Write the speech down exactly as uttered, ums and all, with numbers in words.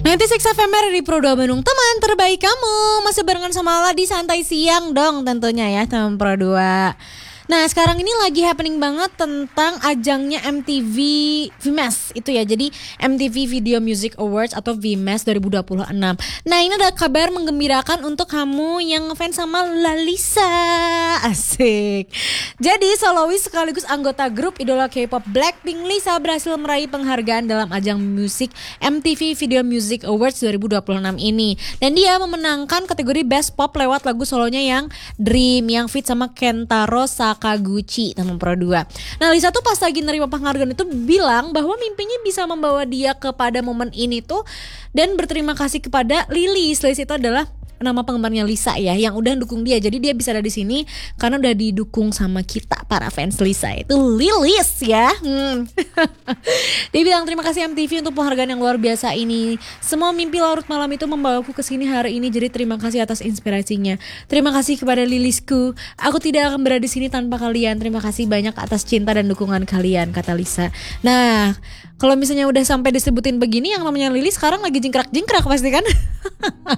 sembilan puluh enam F M R di Pro dua Bandung, teman terbaik kamu. Masih barengan sama Ala di Santai Siang dong tentunya ya, teman Pro dua. Nah sekarang ini lagi happening banget tentang ajangnya M T V V M A S itu ya. Jadi M T V Video Music Awards atau V M A S dua ribu dua puluh enam. Nah ini ada kabar menggembirakan untuk kamu yang ngefans sama Lalisa. Asik. Jadi solois sekaligus anggota grup idola K-pop Blackpink, Lisa berhasil meraih penghargaan dalam ajang musik M T V Video Music Awards dua ribu dua puluh enam ini. Dan dia memenangkan kategori Best Pop lewat lagu solonya yang Dream yang feat sama Kentaro Sakaguchi, teman Pro dua. Nah Lisa tuh pas lagi nerima penghargaan itu bilang bahwa mimpinya bisa membawa dia kepada momen ini tuh dan berterima kasih kepada Lilis. Lilis itu adalah nama penggemarnya Lisa ya, yang udah dukung dia. Jadi dia bisa ada di sini karena udah didukung sama kita para fans Lisa itu Lilis ya. Hmm. Dia bilang terima kasih M T V untuk penghargaan yang luar biasa ini. Semua mimpi larut malam itu membawaku ke sini hari ini. Jadi terima kasih atas inspirasinya. Terima kasih kepada Lilisku. Aku tidak akan berada di sini tanpa kalian. Terima kasih banyak atas cinta dan dukungan kalian, kata Lisa. Nah, kalau misalnya udah sampai disebutin begini, yang namanya Lilis sekarang lagi jingkrak-jingkrak pasti kan.